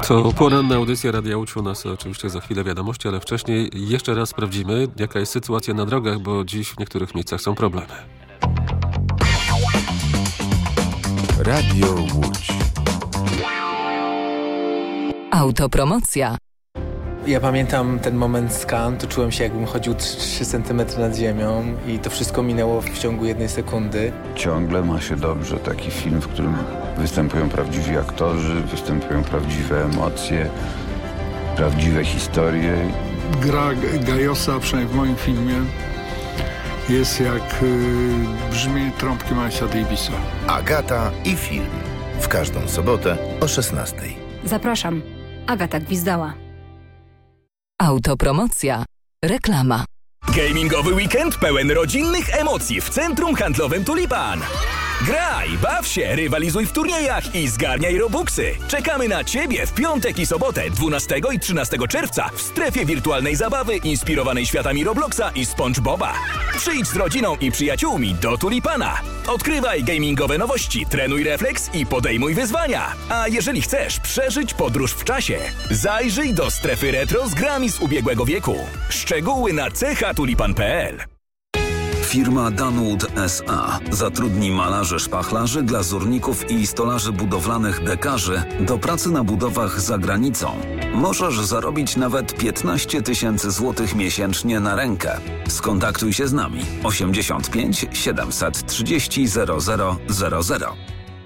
To poranna audycja Radia Łódź. U nas oczywiście za chwilę wiadomości, ale wcześniej jeszcze raz sprawdzimy, jaka jest sytuacja na drogach, bo dziś w niektórych miejscach są problemy. Radio Łódź. Autopromocja. Ja pamiętam ten moment z Cannes, to czułem się, jakbym chodził 3 cm nad ziemią i to wszystko minęło w ciągu 1 sekundy. Ciągle ma się dobrze. Taki film, w którym występują prawdziwi aktorzy, występują prawdziwe emocje, prawdziwe historie. Gra Gajosa, przynajmniej w moim filmie, jest jak brzmienie trąbki Milesa Davisa. Agata i film. W każdą sobotę o 16:00. Zapraszam. Agata Gwizdała. Autopromocja. Reklama. Gamingowy weekend pełen rodzinnych emocji w centrum handlowym Tulipan. Graj, baw się, rywalizuj w turniejach i zgarniaj robuxy. Czekamy na Ciebie w piątek i sobotę 12 i 13 czerwca w strefie wirtualnej zabawy inspirowanej światami Robloxa i SpongeBoba. Przyjdź z rodziną i przyjaciółmi do Tulipana. Odkrywaj gamingowe nowości, trenuj refleks i podejmuj wyzwania. A jeżeli chcesz przeżyć podróż w czasie, zajrzyj do strefy retro z grami z ubiegłego wieku. Szczegóły na chatulipan.pl. Firma Dunwood S.A. zatrudni malarzy, szpachlarzy, glazurników i stolarzy budowlanych dekarzy do pracy na budowach za granicą. Możesz zarobić nawet 15 000 złotych miesięcznie na rękę. Skontaktuj się z nami 85 730 0000.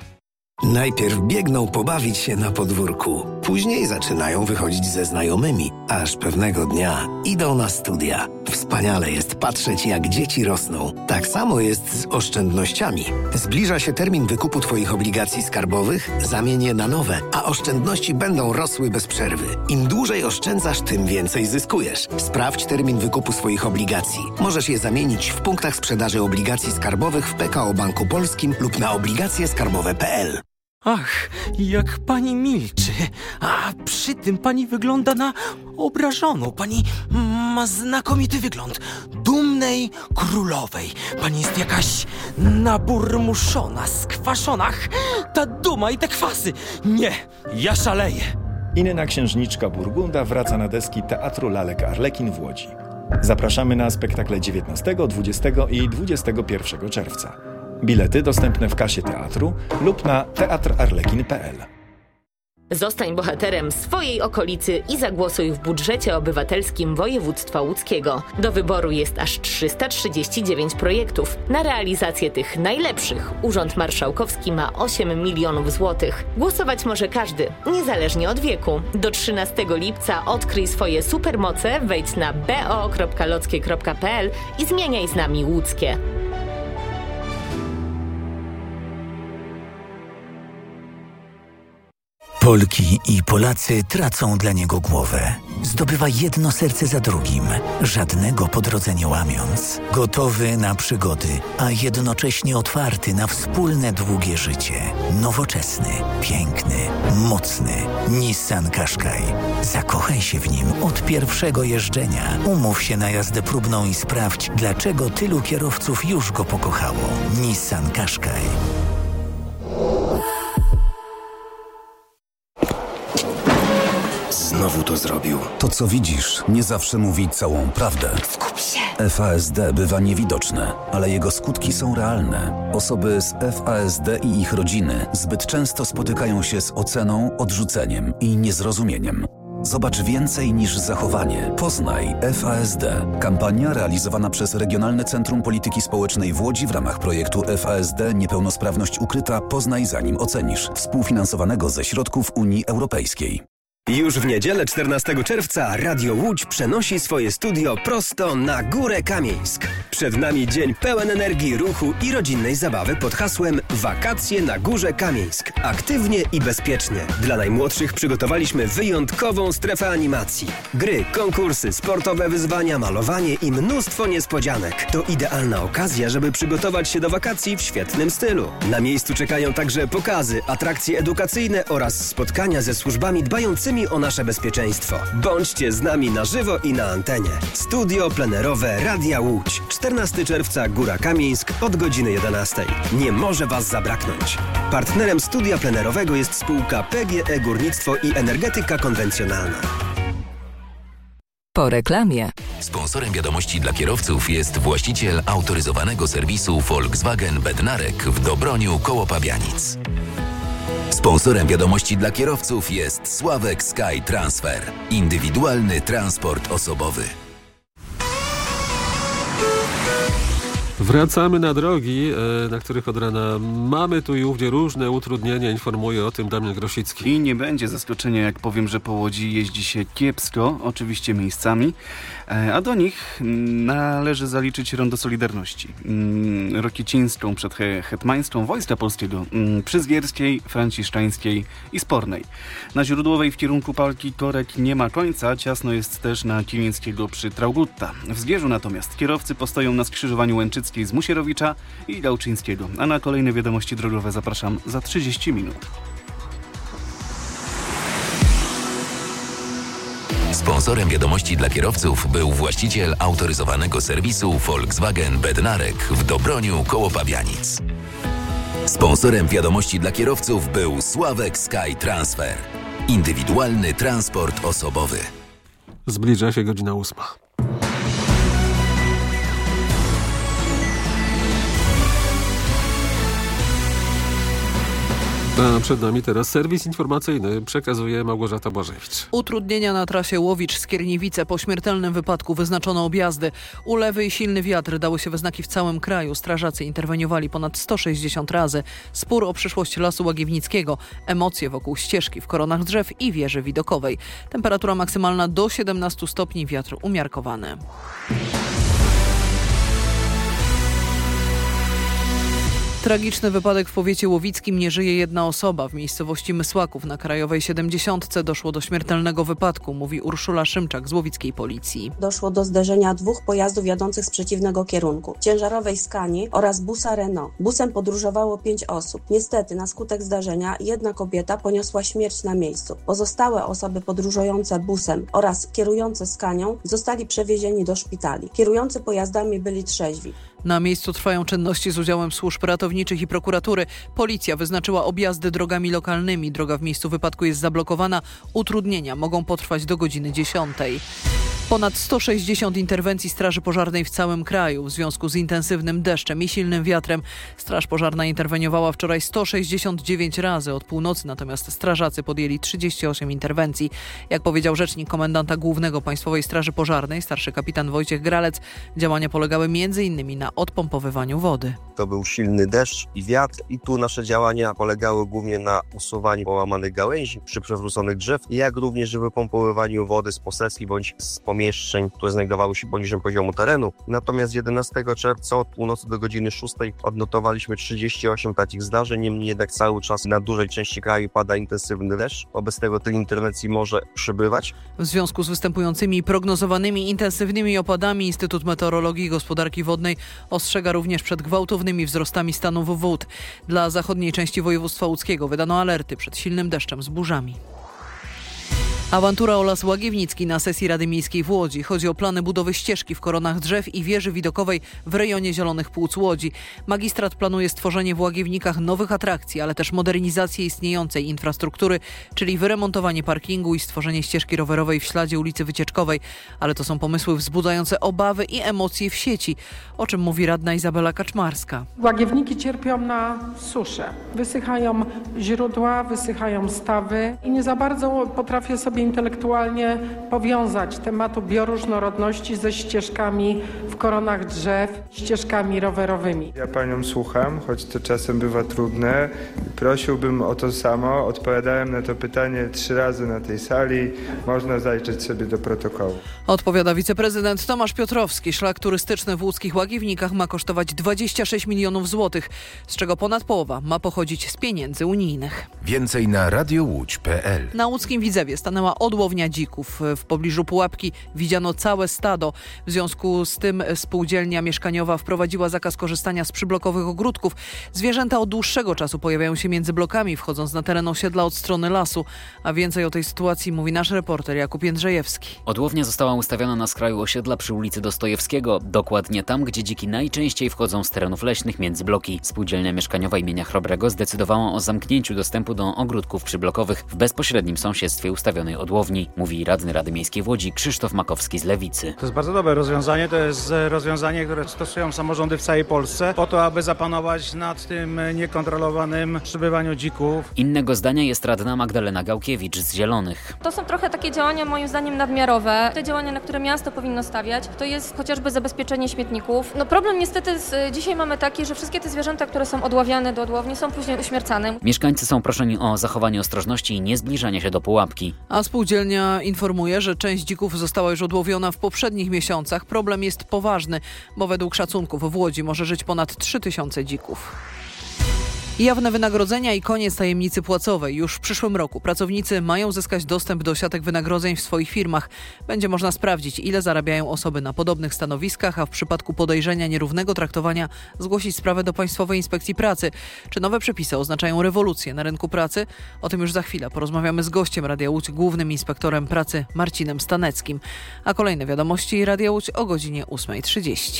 Najpierw biegną pobawić się na podwórku, później zaczynają wychodzić ze znajomymi, aż pewnego dnia idą na studia. Wspaniale jest patrzeć, jak dzieci rosną. Tak samo jest z oszczędnościami. Zbliża się termin wykupu Twoich obligacji skarbowych, zamień je na nowe, a oszczędności będą rosły bez przerwy. Im dłużej oszczędzasz, tym więcej zyskujesz. Sprawdź termin wykupu swoich obligacji. Możesz je zamienić w punktach sprzedaży obligacji skarbowych w PKO Banku Polskim lub na obligacjeskarbowe.pl. Ach, jak pani milczy, a przy tym pani wygląda na obrażoną. Pani ma znakomity wygląd dumnej królowej. Pani jest jakaś naburmuszona, skwaszona. Ta duma i te kwasy. Nie, ja szaleję. Inna księżniczka Burgunda wraca na deski Teatru Lalek Arlekin w Łodzi. Zapraszamy na spektakle 19, 20 i 21 czerwca. Bilety dostępne w kasie teatru lub na teatrarlekin.pl. Zostań bohaterem swojej okolicy i zagłosuj w budżecie obywatelskim województwa łódzkiego. Do wyboru jest aż 339 projektów. Na realizację tych najlepszych Urząd Marszałkowski ma 8 milionów złotych. Głosować może każdy, niezależnie od wieku. Do 13 lipca odkryj swoje supermoce, wejdź na bo.lockie.pl i zmieniaj z nami łódzkie. Polki i Polacy tracą dla niego głowę. Zdobywa jedno serce za drugim, żadnego po drodze nie łamiąc. Gotowy na przygody, a jednocześnie otwarty na wspólne długie życie. Nowoczesny, piękny, mocny. Nissan Qashqai. Zakochaj się w nim od pierwszego jeżdżenia. Umów się na jazdę próbną i sprawdź, dlaczego tylu kierowców już go pokochało. Nissan Qashqai. Znowu to zrobił. To, co widzisz, nie zawsze mówi całą prawdę. Skup się! FASD bywa niewidoczne, ale jego skutki są realne. Osoby z FASD i ich rodziny zbyt często spotykają się z oceną, odrzuceniem i niezrozumieniem. Zobacz więcej niż zachowanie. Poznaj FASD. Kampania realizowana przez Regionalne Centrum Polityki Społecznej w Łodzi w ramach projektu FASD Niepełnosprawność ukryta. Poznaj zanim ocenisz. Współfinansowanego ze środków Unii Europejskiej. Już w niedzielę 14 czerwca Radio Łódź przenosi swoje studio prosto na Górę Kamieńsk. Przed nami dzień pełen energii, ruchu i rodzinnej zabawy pod hasłem Wakacje na Górze Kamieńsk. Aktywnie i bezpiecznie. Dla najmłodszych przygotowaliśmy wyjątkową strefę animacji. Gry, konkursy, sportowe wyzwania, malowanie i mnóstwo niespodzianek. To idealna okazja, żeby przygotować się do wakacji w świetnym stylu. Na miejscu czekają także pokazy, atrakcje edukacyjne oraz spotkania ze służbami dbającymi troskliwymi o nasze bezpieczeństwo. Bądźcie z nami na żywo i na antenie. Studio plenerowe Radia Łódź. 14 czerwca, Góra Kamieńsk od godziny 11. Nie może Was zabraknąć. Partnerem studia plenerowego jest spółka PGE Górnictwo i Energetyka Konwencjonalna. Po reklamie. Sponsorem wiadomości dla kierowców jest właściciel autoryzowanego serwisu Volkswagen Bednarek w Dobroniu koło Pabianic. Sponsorem wiadomości dla kierowców jest Sławek Sky Transfer. Indywidualny transport osobowy. Wracamy na drogi, na których od rana mamy tu i ówdzie różne utrudnienia. Informuje o tym Damian Grosicki. I nie będzie zaskoczenia, jak powiem, że po Łodzi jeździ się kiepsko, oczywiście miejscami, a do nich należy zaliczyć Rondo Solidarności. Rokicińską przed Hetmańską Wojska Polskiego, przy Zgierskiej, Franciszczańskiej i Spornej. Na Źródłowej w kierunku Palki korek nie ma końca, ciasno jest też na Kilińskiego przy Traugutta. W Zgierzu natomiast kierowcy postoją na skrzyżowaniu Łęczyckiej z Musierowicza i Gałczyńskiego. A na kolejne wiadomości drogowe zapraszam za 30 minut. Sponsorem wiadomości dla kierowców był właściciel autoryzowanego serwisu Volkswagen Bednarek w Dobroniu koło Pabianic. Sponsorem wiadomości dla kierowców był Sławek Sky Transfer. Indywidualny transport osobowy. Zbliża się godzina 8. A przed nami teraz serwis informacyjny. Przekazuje Małgorzata Błażewicz. Utrudnienia na trasie Łowicz-Skierniewice. Po śmiertelnym wypadku wyznaczono objazdy. Ulewy i silny wiatr dały się we znaki w całym kraju. Strażacy interweniowali ponad 160 razy. Spór o przyszłość Lasu Łagiewnickiego. Emocje wokół ścieżki w koronach drzew i wieży widokowej. Temperatura maksymalna do 17 stopni, wiatr umiarkowany. Tragiczny wypadek w powiecie łowickim, nie żyje jedna osoba. W miejscowości Mysłaków na Krajowej 70 doszło do śmiertelnego wypadku, mówi Urszula Szymczak z łowickiej policji. Doszło do zderzenia dwóch pojazdów jadących z przeciwnego kierunku. Ciężarowej Scanii oraz busa Renault. Busem podróżowało 5 osób. Niestety na skutek zdarzenia jedna kobieta poniosła śmierć na miejscu. Pozostałe osoby podróżujące busem oraz kierujące Scanią zostali przewiezieni do szpitali. Kierujący pojazdami byli trzeźwi. Na miejscu trwają czynności z udziałem służb ratowniczych i prokuratury. Policja wyznaczyła objazdy drogami lokalnymi. Droga w miejscu wypadku jest zablokowana. Utrudnienia mogą potrwać do godziny 10. Ponad 160 interwencji Straży Pożarnej w całym kraju w związku z intensywnym deszczem i silnym wiatrem. Straż Pożarna interweniowała wczoraj 169 razy od północy, natomiast strażacy podjęli 38 interwencji. Jak powiedział rzecznik komendanta głównego Państwowej Straży Pożarnej, starszy kapitan Wojciech Gralec, działania polegały m.in. na odpompowywaniu wody. To był silny deszcz i wiatr i tu nasze działania polegały głównie na usuwaniu połamanych gałęzi przy przewróconych drzew, jak również wypompowywaniu wody z posesji bądź z pomieszczeń, które znajdowały się poniżej poziomu terenu. Natomiast 11 czerwca od północy do godziny 6 odnotowaliśmy 38 takich zdarzeń, niemniej jednak cały czas na dużej części kraju pada intensywny deszcz. Wobec tego tych interwencji może przybywać. W związku z występującymi i prognozowanymi intensywnymi opadami Instytut Meteorologii i Gospodarki Wodnej ostrzega również przed gwałtownymi wzrostami stanów wód. Dla zachodniej części województwa łódzkiego wydano alerty przed silnym deszczem z burzami. Awantura o Las Łagiewnicki na sesji Rady Miejskiej w Łodzi. Chodzi o plany budowy ścieżki w koronach drzew i wieży widokowej w rejonie Zielonych Płuc Łodzi. Magistrat planuje stworzenie w Łagiewnikach nowych atrakcji, ale też modernizację istniejącej infrastruktury, czyli wyremontowanie parkingu i stworzenie ścieżki rowerowej w śladzie ulicy Wycieczkowej. Ale to są pomysły wzbudzające obawy i emocje w sieci, o czym mówi radna Izabela Kaczmarska. Łagiewniki cierpią na suszę. Wysychają źródła, wysychają stawy i nie za bardzo potrafię sobie intelektualnie powiązać tematu bioróżnorodności ze ścieżkami w koronach drzew, ścieżkami rowerowymi. Ja panią słucham, choć to czasem bywa trudne. Prosiłbym o to samo. Odpowiadałem na to pytanie 3 razy na tej sali. Można zajrzeć sobie do protokołu. Odpowiada wiceprezydent Tomasz Piotrowski. Szlak turystyczny w łódzkich Łagiewnikach ma kosztować 26 milionów złotych, z czego ponad połowa ma pochodzić z pieniędzy unijnych. Więcej na radiowłódź.pl. Na łódzkim Widzewie stanęła stanęła odłownia dzików. W pobliżu pułapki widziano całe stado. W związku z tym spółdzielnia mieszkaniowa wprowadziła zakaz korzystania z przyblokowych ogródków. Zwierzęta od dłuższego czasu pojawiają się między blokami, wchodząc na teren osiedla od strony lasu. A więcej o tej sytuacji mówi nasz reporter Jakub Jędrzejewski. Odłownia została ustawiona na skraju osiedla przy ulicy Dostojewskiego, dokładnie tam, gdzie dziki najczęściej wchodzą z terenów leśnych między bloki. Spółdzielnia mieszkaniowa imienia Chrobrego zdecydowała o zamknięciu dostępu do ogródków przyblokowych w bezpośrednim sąsiedztwie ustawionej odłowni, mówi radny Rady Miejskiej w Łodzi Krzysztof Makowski z Lewicy. To jest bardzo dobre rozwiązanie, to jest rozwiązanie, które stosują samorządy w całej Polsce po to, aby zapanować nad tym niekontrolowanym przybywaniu dzików. Innego zdania jest radna Magdalena Gałkiewicz z Zielonych. To są trochę takie działania moim zdaniem nadmiarowe. Te działania, na które miasto powinno stawiać, to jest chociażby zabezpieczenie śmietników. Problem niestety dzisiaj mamy taki, że wszystkie te zwierzęta, które są odławiane do odłowni, są później uśmiercane. Mieszkańcy są proszeni o zachowanie ostrożności i nie zbliżanie się do pułapki. A spółdzielnia informuje, że część dzików została już odłowiona w poprzednich miesiącach. Problem jest poważny, bo według szacunków w Łodzi może żyć ponad 3000 dzików. Jawne wynagrodzenia i koniec tajemnicy płacowej. Już w przyszłym roku pracownicy mają zyskać dostęp do siatek wynagrodzeń w swoich firmach. Będzie można sprawdzić, ile zarabiają osoby na podobnych stanowiskach, a w przypadku podejrzenia nierównego traktowania zgłosić sprawę do Państwowej Inspekcji Pracy. Czy nowe przepisy oznaczają rewolucję na rynku pracy? O tym już za chwilę porozmawiamy z gościem Radia Łódź, głównym inspektorem pracy Marcinem Staneckim. A kolejne wiadomości Radia Łódź o godzinie 8:30.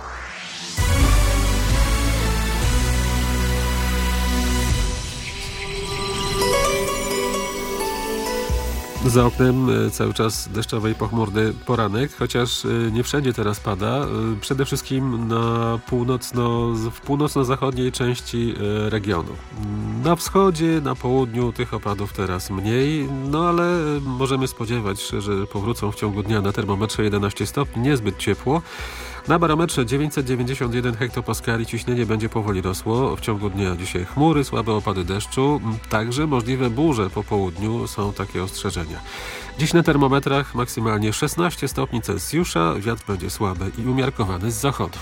Za oknem cały czas deszczowy i pochmurny poranek, chociaż nie wszędzie teraz pada. Przede wszystkim w północno-zachodniej części regionu. Na wschodzie, na południu tych opadów teraz mniej, ale możemy spodziewać się, że powrócą w ciągu dnia. Na termometrze 11 stopni, niezbyt ciepło. Na barometrze 991 hektopaskali ciśnienie będzie powoli rosło. W ciągu dnia dzisiaj chmury, słabe opady deszczu, także możliwe burze po południu, są takie ostrzeżenia. Dziś na termometrach maksymalnie 16 stopni Celsjusza, wiatr będzie słaby i umiarkowany z zachodu.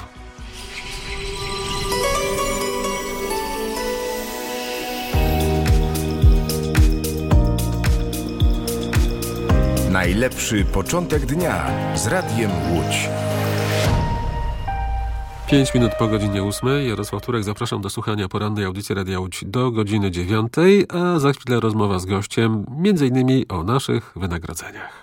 Najlepszy początek dnia z Radiem Łódź. 5 minut po godzinie 8. Jarosław Turek, zapraszam do słuchania porannej audycji Radia Łódź do godziny 9, a za chwilę rozmowa z gościem, m.in. o naszych wynagrodzeniach.